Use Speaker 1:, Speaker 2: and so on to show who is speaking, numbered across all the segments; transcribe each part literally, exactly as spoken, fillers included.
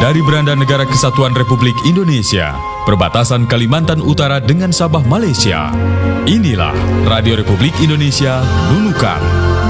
Speaker 1: Dari beranda negara Kesatuan Republik Indonesia, perbatasan Kalimantan Utara dengan Sabah, Malaysia. Inilah Radio Republik Indonesia Nunukan.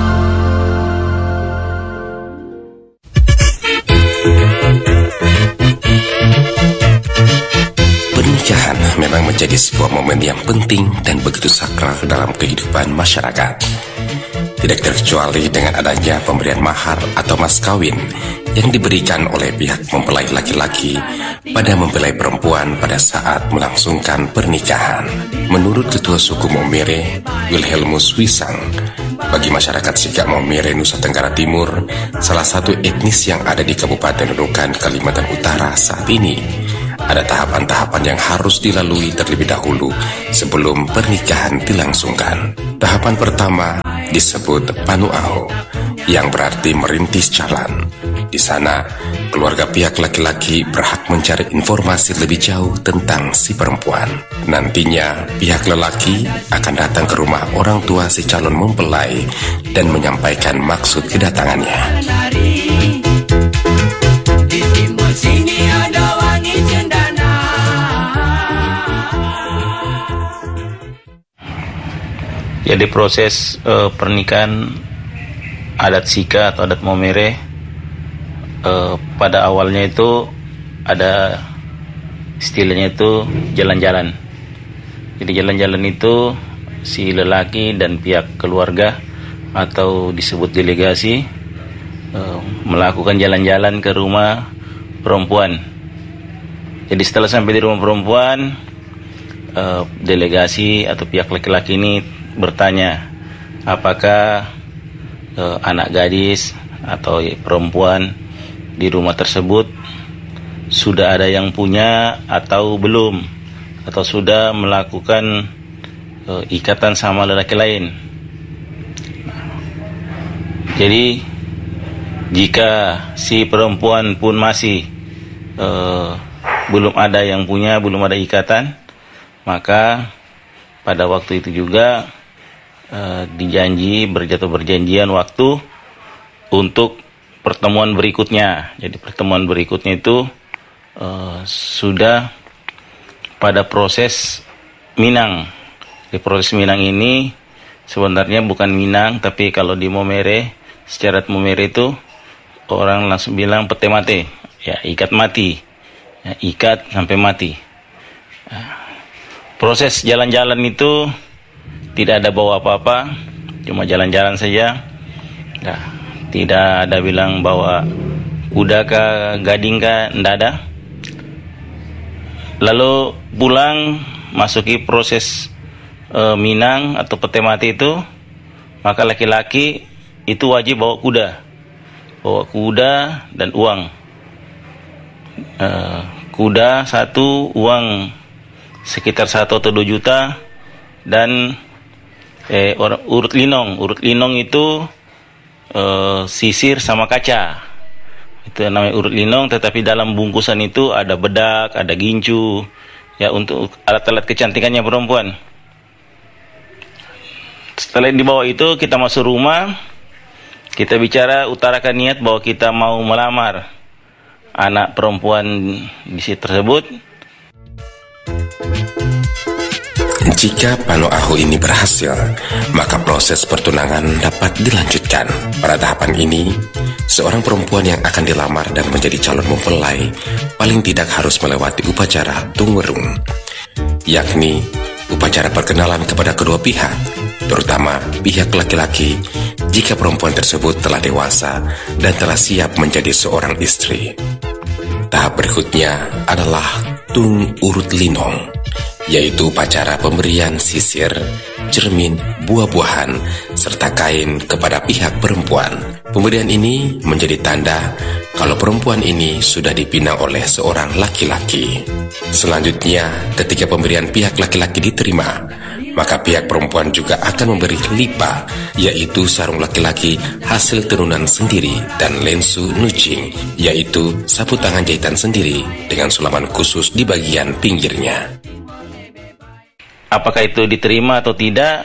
Speaker 2: Pernikahan memang menjadi sebuah momen yang penting dan begitu sakral dalam kehidupan masyarakat. Tidak terkecuali dengan adanya pemberian mahar atau mas kawin yang diberikan oleh pihak mempelai laki-laki pada mempelai perempuan pada saat melangsungkan pernikahan. Menurut Ketua Suku Maumere, Wilhelmus Wisang, bagi masyarakat Sikap Maumere Nusa Tenggara Timur, salah satu etnis yang ada di Kabupaten Nunukan, Kalimantan Utara saat ini, ada tahapan-tahapan yang harus dilalui terlebih dahulu sebelum pernikahan dilangsungkan. Tahapan pertama disebut panu'aho, yang berarti merintis jalan. Di sana, keluarga pihak laki-laki berhak mencari informasi lebih jauh tentang si perempuan. Nantinya, pihak lelaki akan datang ke rumah orang tua si calon mempelai dan menyampaikan maksud kedatangannya.
Speaker 3: Jadi proses uh, pernikahan adat Sika atau adat Maumere uh, pada awalnya itu ada istilahnya itu jalan-jalan. Jadi jalan-jalan itu si lelaki dan pihak keluarga atau disebut delegasi uh, melakukan jalan-jalan ke rumah perempuan. Jadi setelah sampai di rumah perempuan, uh, delegasi atau pihak laki-laki ini bertanya apakah eh, anak gadis atau perempuan di rumah tersebut sudah ada yang punya atau belum, atau sudah melakukan eh, ikatan sama lelaki lain. Jadi jika si perempuan pun masih eh, belum ada yang punya, belum ada ikatan, maka pada waktu itu juga Uh, dijanji berjatuh berjanjian waktu untuk pertemuan berikutnya. Jadi pertemuan berikutnya itu uh, sudah pada proses minang. Di proses minang ini sebenarnya bukan minang, tapi kalau di Maumere, secara Maumere itu orang langsung bilang pete mate, ya ikat mati, ya, ikat sampai mati. Uh, proses jalan-jalan itu tidak ada bawa apa-apa, cuma jalan-jalan saja. Nah, tidak ada bilang bawa kuda kah, gading kah, tidak ada. Lalu pulang, masuki proses e, minang atau pete mati itu, maka laki-laki itu wajib bawa kuda, bawa kuda dan uang. E, kuda satu, uang sekitar satu atau dua juta, dan Eh, or, urut linong, urut linong itu eh, sisir sama kaca. Itu namanya urut linong, tetapi dalam bungkusan itu ada bedak, ada gincu, ya untuk alat-alat kecantikannya perempuan. Setelah dibawa itu, kita masuk rumah, kita bicara, utarakan niat bahwa kita mau melamar anak perempuan di situ tersebut.
Speaker 2: Jika panu'aho ini berhasil, maka proses pertunangan dapat dilanjutkan. Pada tahapan ini, seorang perempuan yang akan dilamar dan menjadi calon mempelai paling tidak harus melewati upacara tungwerung, yakni upacara perkenalan kepada kedua pihak, terutama pihak laki-laki jika perempuan tersebut telah dewasa dan telah siap menjadi seorang istri. Tahap berikutnya adalah tung urut linong, yaitu upacara pemberian sisir, cermin, buah-buahan, serta kain kepada pihak perempuan. Pemberian ini menjadi tanda kalau perempuan ini sudah dipinang oleh seorang laki-laki. Selanjutnya, ketika pemberian pihak laki-laki diterima, maka pihak perempuan juga akan memberi lipa, yaitu sarung laki-laki hasil tenunan sendiri, dan lensu nucing, yaitu sapu tangan jahitan sendiri dengan sulaman khusus di bagian pinggirnya.
Speaker 3: Apakah itu diterima atau tidak,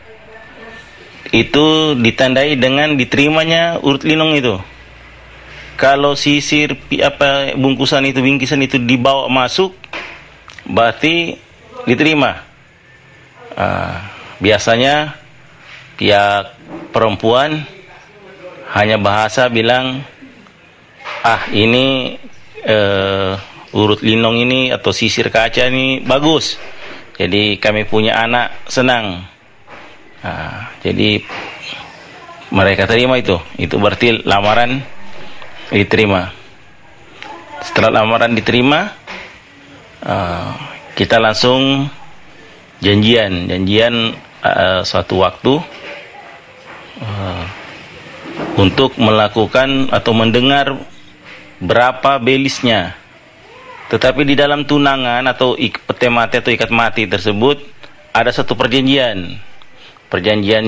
Speaker 3: itu ditandai dengan diterimanya urut linong itu. kalau sisir pi- apa bungkusan itu bingkisan itu dibawa masuk, berarti diterima. Uh, biasanya pihak perempuan hanya bahasa bilang, ah ini uh, urut linong ini atau sisir kaca ini bagus, jadi kami punya anak senang. Nah, jadi mereka terima itu, itu berarti lamaran diterima. Setelah lamaran diterima, uh, kita langsung janjian, janjian uh, suatu waktu uh, untuk melakukan atau mendengar berapa belisnya. Tetapi di dalam tunangan atau ik- pete mati atau ikat mati tersebut ada satu perjanjian, perjanjian